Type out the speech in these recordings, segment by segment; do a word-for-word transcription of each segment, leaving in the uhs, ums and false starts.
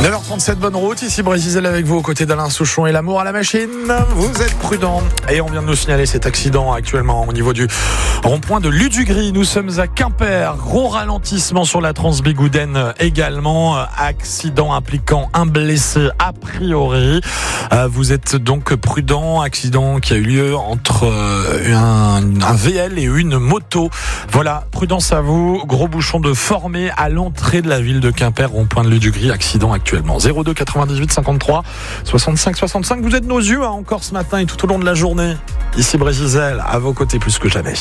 neuf heures trente-sept, bonne route, ici Brésil avec vous aux côtés d'Alain Souchon et l'amour à la machine. Vous êtes prudents. Et on vient de nous signaler cet accident actuellement au niveau du rond-point de Ludugris. Nous sommes à Quimper. Gros ralentissement sur la Transbigouden également. Accident impliquant un blessé a priori. Vous êtes donc prudents. Accident qui a eu lieu entre un, un V L et une moto. Voilà, prudence à vous. Gros bouchon de formé à l'entrée de la ville de Quimper, rond-point de Ludugris. Accident actuellement. zéro deux quatre-vingt-dix-huit cinquante-trois soixante-cinq soixante-cinq. Vous êtes nos yeux hein, encore ce matin et tout au long de la journée. Ici Brésil, à vos côtés plus que jamais.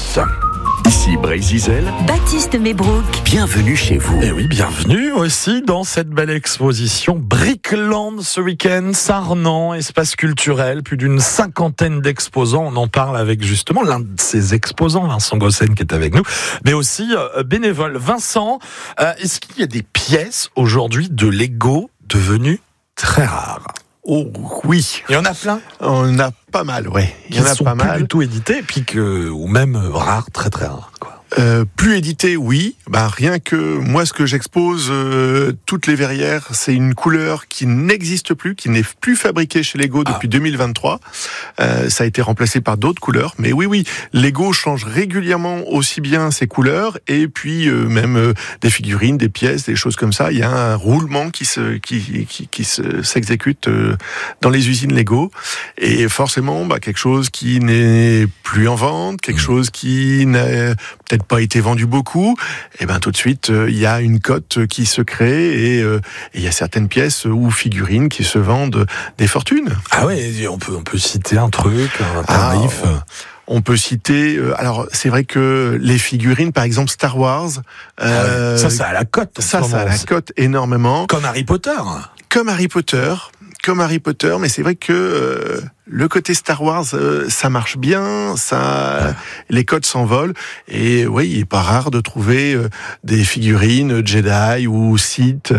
Ici Brésil, Baptiste Mebrook. Bienvenue chez vous. Et oui, bienvenue aussi dans cette belle exposition Brickland ce week-end, Sarnant, espace culturel, plus d'une cinquantaine d'exposants. On en parle avec justement l'un de ces exposants, Vincent Gossen, qui est avec nous, mais aussi euh, bénévole. Vincent, euh, est-ce qu'il y a des pièces aujourd'hui de Lego devenues très rares? Oh oui. Il y en a plein. On a pas mal, ouais. Il y en a sont pas plus mal. du tout édités, et puis que, ou même rares, très très rares, quoi. Euh, plus édité, oui. Bah, rien que moi, ce que j'expose, euh, toutes les verrières, c'est une couleur qui n'existe plus, qui n'est plus fabriquée chez Lego depuis ah. deux mille vingt-trois. Euh, ça a été remplacé par d'autres couleurs. Mais oui, oui, Lego change régulièrement aussi bien ses couleurs et puis euh, même euh, des figurines, des pièces, des choses comme ça. Il y a un roulement qui se qui qui, qui se, s'exécute euh, dans les usines Lego et forcément, bah, quelque chose qui n'est plus en vente, quelque mmh. chose qui n'a peut-être pas été vendu beaucoup, et ben tout de suite il euh, y a une cote qui se crée et il euh, y a certaines pièces ou figurines qui se vendent des fortunes. Ah ouais, on peut on peut citer un truc, un tarif. Ah, on peut citer, euh, alors c'est vrai que les figurines, par exemple Star Wars, euh, ah ouais, ça ça a la cote. Ça ça a la cote énormément. Comme Harry Potter. Comme Harry Potter. Comme Harry Potter, mais c'est vrai que euh, le côté Star Wars, euh, ça marche bien, ça, ouais. Les codes s'envolent, et oui, il est pas rare de trouver euh, des figurines Jedi ou Sith,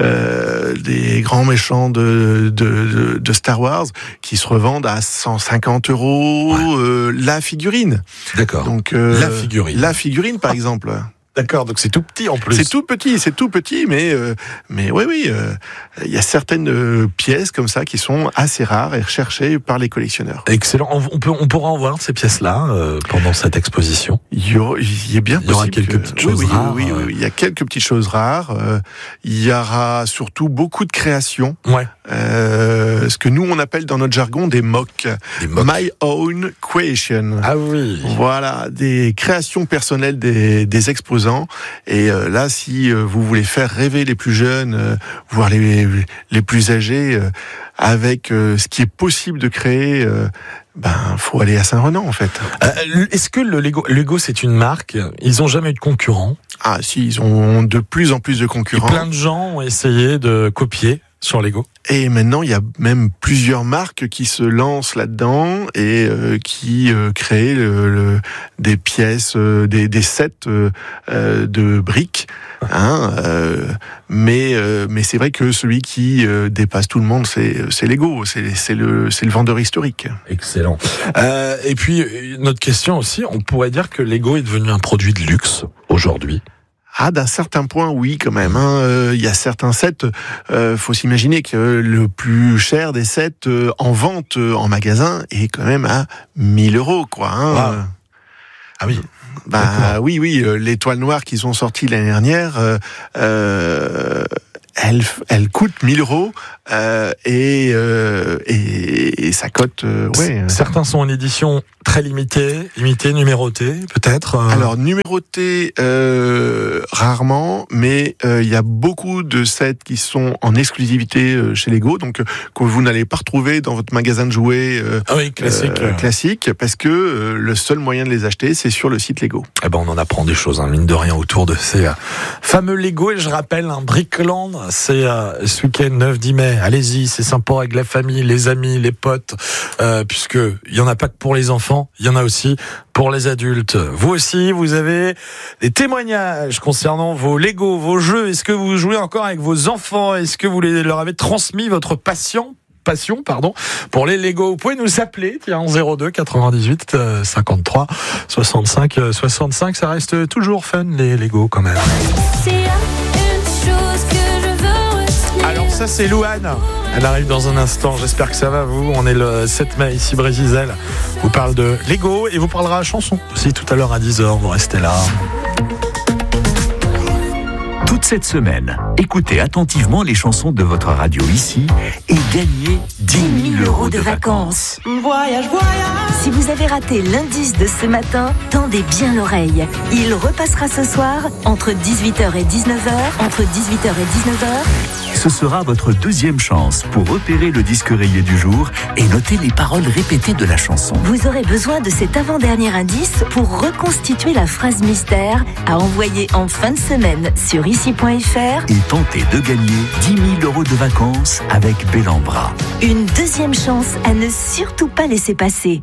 euh, des grands méchants de, de, de, de Star Wars, qui se revendent à cent cinquante euros ouais. euh, la figurine. D'accord. Donc euh, la figurine. La figurine, par exemple. D'accord, donc c'est tout petit en plus. C'est tout petit, c'est tout petit, mais euh, mais oui, oui, il euh, y a certaines euh, pièces comme ça qui sont assez rares et recherchées par les collectionneurs. Excellent. On peut, on pourra en voir ces pièces-là euh, pendant cette exposition. Il y, aura, il y a bien. Il y aura quelques que, petites choses oui, rares. Oui, oui, oui, oui, il y a quelques petites choses rares. Euh, il y aura surtout beaucoup de créations. Ouais. Euh, ce que nous on appelle dans notre jargon des mocks. Des mocks. My own creation. Ah oui. Voilà, des créations personnelles des, des exposants. Et euh, là, si euh, vous voulez faire rêver les plus jeunes, euh, voire les, les plus âgés, euh, avec euh, ce qui est possible de créer, euh, ben faut aller à Saint-Renan en fait. Euh, est-ce que le Lego, Lego c'est une marque? Ils ont jamais eu de concurrents? Ah si, ils ont de plus en plus de concurrents. Et plein de gens ont essayé de copier sur Lego. Et maintenant, il y a même plusieurs marques qui se lancent là-dedans et euh, qui euh, créent le, le, des pièces, euh, des, des sets euh, de briques. Hein, euh, mais euh, mais c'est vrai que celui qui euh, dépasse tout le monde, c'est c'est Lego, c'est c'est le c'est le vendeur historique. Excellent. Euh, et puis notre question aussi, on pourrait dire que Lego est devenu un produit de luxe aujourd'hui. Ah, d'un certain point, oui, quand même. Hein. Euh, il y a certains sets. Euh, faut s'imaginer que le plus cher des sets euh, en vente euh, en magasin est quand même à mille euros, quoi. Hein. Wow. Ah oui. Bah D'accord. oui, oui. Euh, l'étoile noire qu'ils ont sortie l'année dernière, euh, euh, elle, elle coûte mille euros. Euh, et, euh, et et ça cote. Euh, ouais. Certains sont en édition très limitée, limitée, numérotée, peut-être. Euh... Alors numérotée euh, rarement, mais il euh, y a beaucoup de sets qui sont en exclusivité euh, chez Lego, donc euh, que vous n'allez pas retrouver dans votre magasin de jouets euh, ah oui, classique, euh, classique, parce que euh, le seul moyen de les acheter, c'est sur le site Lego. Eh ben, on en apprend des choses, hein, mine de rien, autour de ces euh, fameux Lego. Et je rappelle, un Brickland, c'est euh, ce week-end neuf dix mai. Allez-y, c'est sympa avec la famille, les amis, les potes, euh, puisque il y en a pas que pour les enfants, il y en a aussi pour les adultes. Vous aussi, vous avez des témoignages concernant vos Lego, vos jeux. Est-ce que vous jouez encore avec vos enfants? Est-ce que vous les, leur avez transmis votre passion? passion, pardon, pour les Lego. Vous pouvez nous appeler, tiens, zéro deux quatre-vingt-dix-huit cinquante-trois soixante-cinq soixante-cinq. Ça reste toujours fun, les Lego, quand même. C'est une chose que je veux retenir. Alors, ça ça c'est Louane. Elle arrive dans un instant, j'espère que ça va vous. On est le sept mai ici, Brézizel. Vous parle de Lego et vous parlera chanson aussi tout à l'heure à dix heures. Vous restez là. Toute cette semaine, écoutez attentivement les chansons de votre radio ici et gagnez dix mille euros de vacances. Voyage, voyage. Si vous avez raté l'indice de ce matin, tendez bien l'oreille. Il repassera ce soir entre dix-huit heures et dix-neuf heures, entre dix-huit heures et dix-neuf heures. Ce sera votre deuxième chance pour repérer le disque rayé du jour et noter les paroles répétées de la chanson. Vous aurez besoin de cet avant-dernier indice pour reconstituer la phrase mystère à envoyer en fin de semaine sur ici point f r et tenter de gagner dix mille euros de vacances avec Bellambra. Une deuxième chance à ne surtout pas laisser passer.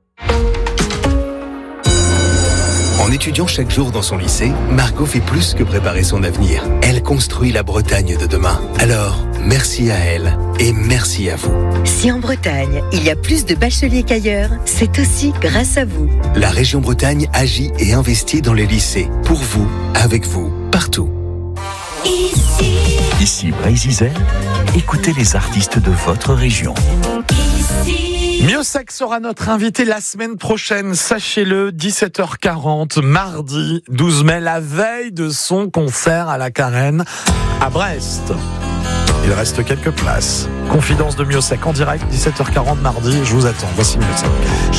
En étudiant chaque jour dans son lycée, Margot fait plus que préparer son avenir. Elle construit la Bretagne de demain. Alors, merci à elle et merci à vous. Si en Bretagne, il y a plus de bacheliers qu'ailleurs, c'est aussi grâce à vous. La région Bretagne agit et investit dans les lycées. Pour vous, avec vous, partout. Ici, Ici Brézizel, écoutez les artistes de votre région. Ici. Miossec sera notre invité la semaine prochaine, sachez-le, dix-sept heures quarante, mardi douze mai, la veille de son concert à la Carène à Brest. Il reste quelques places. Confidence de Miossec en direct, dix-sept heures quarante mardi, je vous attends. Voici Miossec.